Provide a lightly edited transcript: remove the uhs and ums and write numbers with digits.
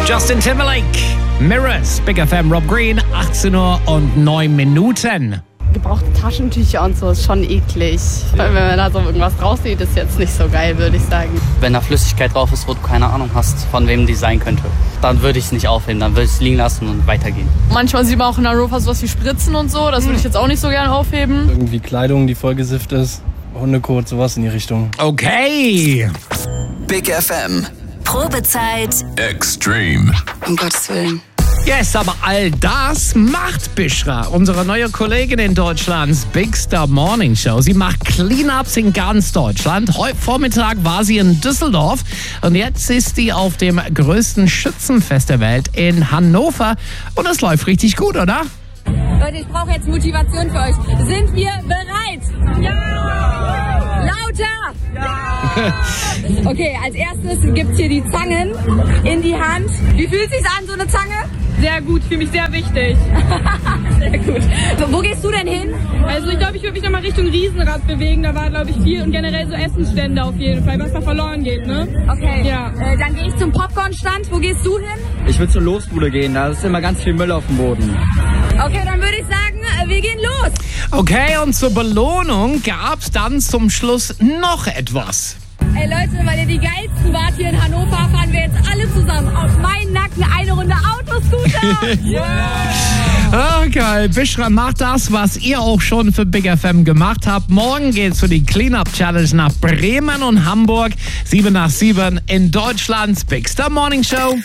Justin Timberlake, Mirrors, Big FM, Rob Green, 18:09 Uhr. Gebrauchte Taschentücher und so ist schon eklig. Weil wenn man da so irgendwas raussieht, ist jetzt nicht so geil, würde ich sagen. Wenn da Flüssigkeit drauf ist, wo du keine Ahnung hast, von wem die sein könnte, dann würde ich es nicht aufheben, dann würde ich es liegen lassen und weitergehen. Manchmal sieht man auch in Hannover sowas wie Spritzen und so, das würde ich jetzt auch nicht so gerne aufheben. Irgendwie Kleidung, die vollgesifft ist, Hundekot, sowas in die Richtung. Okay. Big FM. Probezeit. Extreme. Um Gottes Willen. Yes, aber all das macht Bishra, unsere neue Kollegin in Deutschlands Big Star Morning Show. Sie macht Cleanups in ganz Deutschland. Heute Vormittag war sie in Düsseldorf und jetzt ist sie auf dem größten Schützenfest der Welt in Hannover. Und es läuft richtig gut, oder? Leute, ich brauche jetzt Motivation für euch. Sind wir bereit? Ja! Lauter! Ja! Okay, als erstes gibt's hier die Zangen in die Hand. Wie fühlt sich's an, so eine Zange? Sehr gut, für mich sehr wichtig. Sehr gut. Wo gehst du denn hin? Also ich glaube, ich würde mich nochmal Richtung Riesenrad bewegen, da war glaube ich viel und generell so Essensstände auf jeden Fall, was da verloren geht, ne? Okay, ja. Dann gehe ich zum Popcornstand. Wo gehst du hin? Ich will zur Losbude gehen, da ist immer ganz viel Müll auf dem Boden. Okay, dann würde ich sagen, wir gehen los. Okay, und zur Belohnung gab's dann zum Schluss noch etwas. Ey Leute, weil ihr die geilsten wart hier in Hannover, fahren wir jetzt alle zusammen auf meinen Nacken eine Runde Autoscooter. Ah, geil. Bishra macht das, was ihr auch schon für Big FM gemacht habt. Morgen geht's für die Cleanup Challenge nach Bremen und Hamburg. 7 nach 7 in Deutschlands Big Star Morning Show.